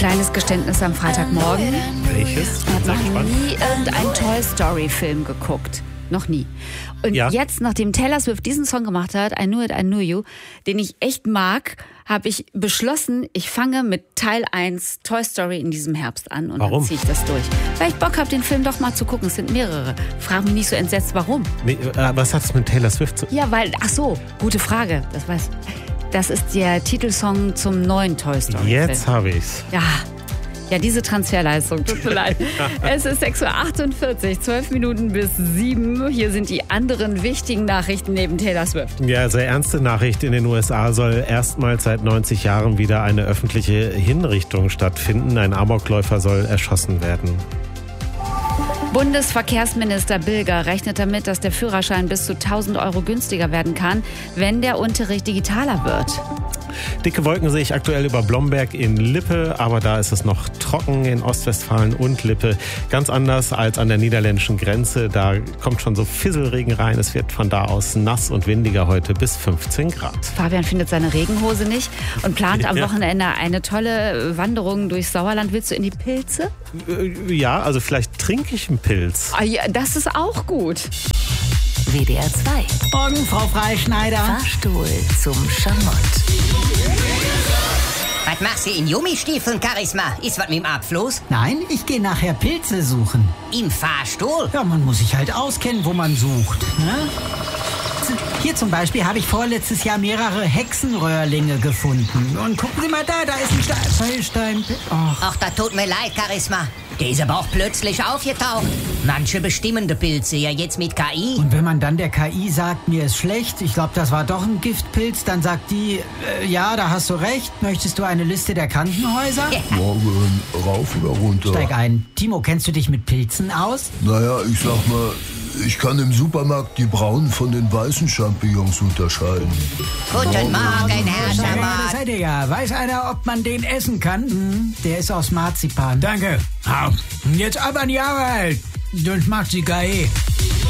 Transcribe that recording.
Kleines Geständnis am Freitagmorgen. Welches? Ich habe noch nie irgendeinen Toy Story Film geguckt. Noch nie. Und jetzt, nachdem Taylor Swift diesen Song gemacht hat, I Knew It, I Knew You, den ich echt mag, habe ich beschlossen, ich fange mit Teil 1 Toy Story in diesem Herbst an. Und dann ziehe ich das durch. Weil ich Bock habe, den Film doch mal zu gucken. Es sind mehrere. Frag mich nicht so entsetzt, warum. Was hat es mit Taylor Swift zu tun? Ja, weil, gute Frage. Das ist der Titelsong zum neuen Toy Story Film. Jetzt habe ich's. Ja, diese Transferleistung, tut mir leid. Es ist 6.48 Uhr, 12 Minuten bis 7. Hier sind die anderen wichtigen Nachrichten neben Taylor Swift. Ja, sehr ernste Nachricht. In den USA soll erstmals seit 90 Jahren wieder eine öffentliche Hinrichtung stattfinden. Ein Amokläufer soll erschossen werden. Bundesverkehrsminister Bilger rechnet damit, dass der Führerschein bis zu 1.000 € günstiger werden kann, wenn der Unterricht digitaler wird. Dicke Wolken sehe ich aktuell über Blomberg in Lippe, aber da ist es noch trocken in Ostwestfalen und Lippe. Ganz anders als an der niederländischen Grenze. Da kommt schon so Fisselregen rein. Es wird von da aus nass und windiger heute bis 15 Grad. Fabian findet seine Regenhose nicht und plant am Wochenende eine tolle Wanderung durchs Sauerland. Willst du in die Pilze? Ja, also vielleicht trinke ich einen Pilz. Ah, ja, das ist auch gut. WDR 2. Morgen, Frau Freischneider. Fahrstuhl zum Schamott. Was machst du in Gummistiefeln, Charisma? Ist was mit dem Abfluss? Nein, ich gehe nachher Pilze suchen. Im Fahrstuhl? Ja, man muss sich halt auskennen, wo man sucht. Ne? Hier zum Beispiel habe ich vorletztes Jahr mehrere Hexenröhrlinge gefunden. Und gucken Sie mal da ist ein Feuerstein. Ach, das tut mir leid, Charisma. Der ist aber auch plötzlich aufgetaucht. Manche bestimmende Pilze ja jetzt mit KI. Und wenn man dann der KI sagt, mir ist schlecht, ich glaube, das war doch ein Giftpilz, dann sagt die, ja, da hast du recht, möchtest du eine Liste der Krankenhäuser? Morgen rauf oder runter? Steig ein. Timo, kennst du dich mit Pilzen aus? Naja, ich sag mal, ich kann im Supermarkt die braunen von den weißen Champignons unterscheiden. Guten Morgen, Herr Das Schamott. seid ihr ja. Weiß einer, ob man den essen kann? Der ist aus Marzipan. Danke. Jetzt aber an die Arbeit. Sonst macht sie KI.